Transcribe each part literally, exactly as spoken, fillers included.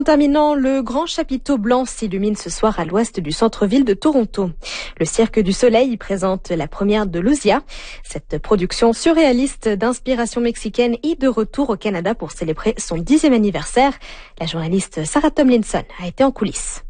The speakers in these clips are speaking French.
Terminant, le grand chapiteau blanc s'illumine ce soir à l'ouest du centre-ville de Toronto. Le Cirque du Soleil y présente la première de Luzia. Cette production surréaliste d'inspiration mexicaine est de retour au Canada pour célébrer son dixième anniversaire. La journaliste Sarah Tomlinson a été en coulisses.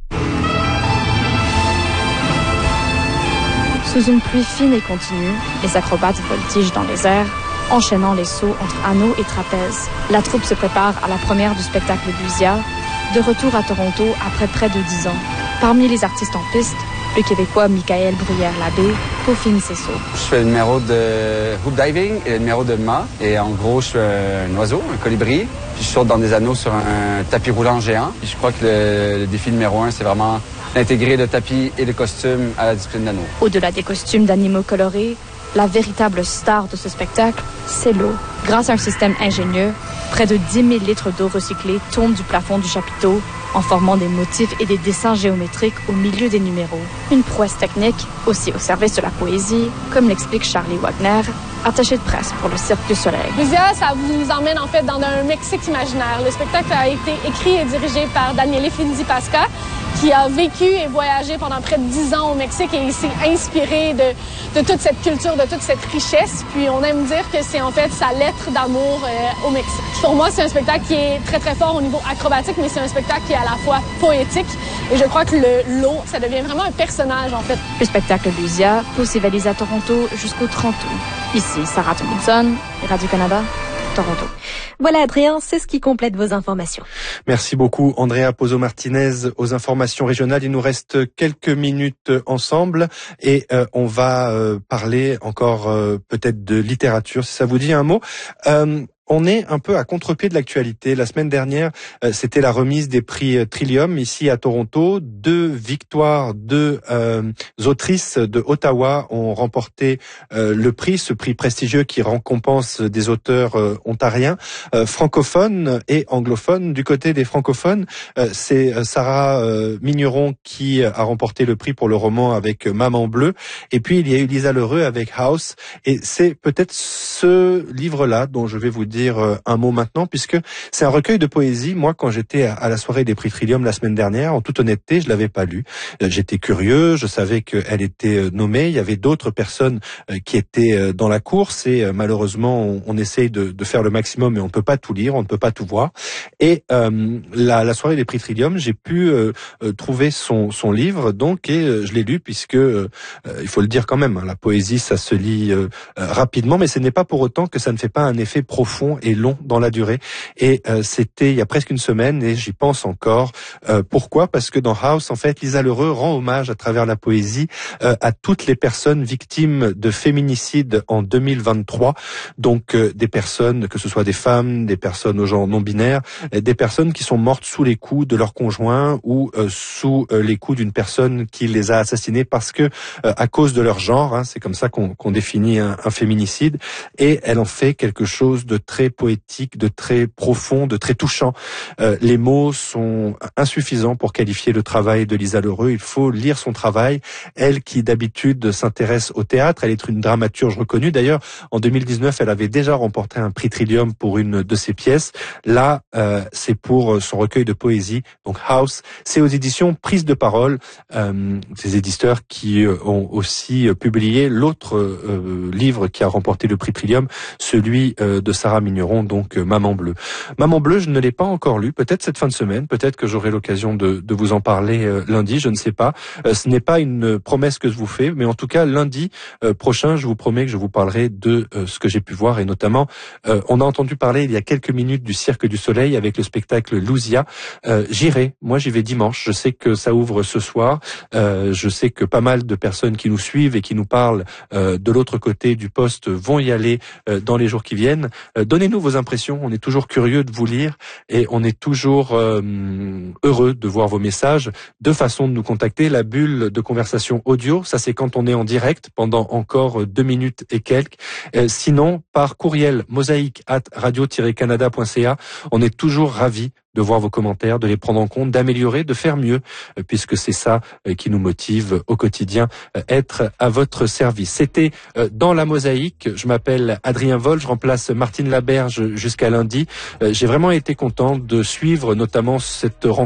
Sous une pluie fine et continue, les acrobates voltigent dans les airs, enchaînant les sauts entre anneaux et trapèzes. La troupe se prépare à la première du spectacle Luzia, de retour à Toronto après près de dix ans. Parmi les artistes en piste, le Québécois Michael Bruyère-Labbé peaufine ses sauts. Je fais le numéro de hoop diving et le numéro de mât. Et en gros, je suis un oiseau, un colibri. Puis je saute dans des anneaux sur un tapis roulant géant. Puis je crois que le, le défi numéro un, c'est vraiment d'intégrer le tapis et le costume à la discipline d'anneaux. Au-delà des costumes d'animaux colorés, la véritable star de ce spectacle, c'est l'eau. Grâce à un système ingénieux, près de dix mille litres d'eau recyclée tombent du plafond du chapiteau en formant des motifs et des dessins géométriques au milieu des numéros. Une prouesse technique aussi au service de la poésie, comme l'explique Charlie Wagner, attaché de presse pour le Cirque du Soleil. Luzia, ça vous emmène en fait dans un Mexique imaginaire. Le spectacle a été écrit et dirigé par Daniele Finzi-Pasca, qui a vécu et voyagé pendant près de dix ans au Mexique et il s'est inspiré de, de toute cette culture, de toute cette richesse. Puis on aime dire que c'est en fait sa lettre d'amour euh, au Mexique. Pour moi, c'est un spectacle qui est très très fort au niveau acrobatique, mais c'est un spectacle qui est à la fois poétique. Et je crois que le l'eau, ça devient vraiment un personnage en fait. Le spectacle Luzia peut ses valises à Toronto jusqu'au trente août. Ici, Sarah Tomlinson, Radio-Canada, Toronto. Voilà Adrien, c'est ce qui complète vos informations. Merci beaucoup Andrea Pozo-Martinez aux informations régionales. Il nous reste quelques minutes ensemble et euh, on va euh, parler encore euh, peut-être de littérature, si ça vous dit un mot. Euh, On est un peu à contre-pied de l'actualité. La semaine dernière, euh, c'était la remise des prix euh, Trillium ici à Toronto. Deux victoires, deux euh, autrices de Ottawa ont remporté euh, le prix, ce prix prestigieux qui récompense des auteurs euh, ontariens, euh, francophones et anglophones. Du côté des francophones, euh, c'est Sarah euh, Migneron qui a remporté le prix pour le roman avec Maman Bleue. Et puis il y a eu Lisa Lheureux avec House. Et c'est peut-être ce livre-là dont je vais vous dire un mot maintenant, puisque c'est un recueil de poésie. Moi, quand j'étais à la soirée des prix Trillium la semaine dernière, en toute honnêteté, je l'avais pas lu. J'étais curieux, je savais qu'elle était nommée. Il y avait d'autres personnes qui étaient dans la course et malheureusement, on, on essaye de, de faire le maximum, mais on ne peut pas tout lire, on ne peut pas tout voir. Et euh, la, la soirée des prix Trillium, j'ai pu euh, trouver son, son livre, donc, et euh, je l'ai lu, puisque euh, il faut le dire quand même, hein, la poésie, ça se lit euh, rapidement, mais ce n'est pas pour autant que ça ne fait pas un effet profond et long dans la durée. Et euh, c'était il y a presque une semaine et j'y pense encore. Euh, pourquoi ? Parce que dans House, en fait, Lisa Lheureux rend hommage à travers la poésie euh, à toutes les personnes victimes de féminicide en deux mille vingt-trois. Donc euh, des personnes, que ce soit des femmes, des personnes au genre non binaire, des personnes qui sont mortes sous les coups de leur conjoint ou euh, sous euh, les coups d'une personne qui les a assassinées parce que euh, à cause de leur genre, hein, c'est comme ça qu'on, qu'on définit un, un féminicide. Et elle en fait quelque chose de très poétique, de très profond, de très touchant. Euh, les mots sont insuffisants pour qualifier le travail de Lisa Lheureux. Il faut lire son travail. Elle qui d'habitude s'intéresse au théâtre, elle est une dramaturge reconnue. D'ailleurs, en deux mille dix-neuf, elle avait déjà remporté un prix Trillium pour une de ses pièces. Là, euh, c'est pour son recueil de poésie. Donc House, c'est aux éditions Prise de Parole, euh, ces éditeurs qui ont aussi publié l'autre euh, livre qui a remporté le prix Trillium, celui euh, de Sarah Migneron, donc euh, Maman Bleue. Maman Bleue, je ne l'ai pas encore lu, peut-être cette fin de semaine, peut-être que j'aurai l'occasion de, de vous en parler euh, lundi, je ne sais pas. Euh, ce n'est pas une promesse que je vous fais, mais en tout cas, lundi euh, prochain, je vous promets que je vous parlerai de euh, ce que j'ai pu voir, et notamment, euh, on a entendu parler il y a quelques minutes du Cirque du Soleil avec le spectacle Luzia. Euh, j'irai, moi j'y vais dimanche, je sais que ça ouvre ce soir, euh, je sais que pas mal de personnes qui nous suivent et qui nous parlent euh, de l'autre côté du poste vont y aller euh, dans les jours qui viennent. Euh, donnez-nous vos impressions, on est toujours curieux de vous lire et on est toujours euh, heureux de voir vos messages. Deux façons de nous contacter, la bulle de conversation audio, ça c'est quand on est en direct pendant encore deux minutes et quelques. Euh, sinon, par courriel mosaïque arobase radio tiret canada point c a, on est toujours ravis de voir vos commentaires, de les prendre en compte, d'améliorer, de faire mieux, puisque c'est ça qui nous motive au quotidien, être à votre service. C'était dans la mosaïque. Je m'appelle Adrien Vol, je remplace Martine Laberge jusqu'à lundi. J'ai vraiment été content de suivre notamment cette rencontre